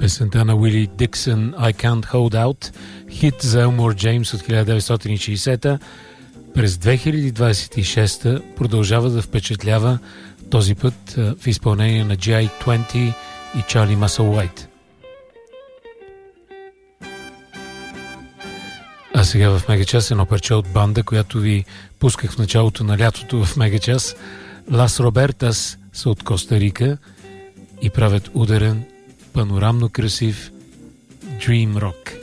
Песента на Уили Диксън I Can't Hold Out, хит за Елмор Джеймс от 1960-та, през 2026-та продължава да впечатлява, този път в изпълнение на G.I. 20 и Чарли Масълуайт. А сега в Мегачас едно парче от банда, която ви пусках в началото на лятото в Мегачас. Лас Робертас са от Коста Рика и правят ударен, панорамно красив Dream Rock.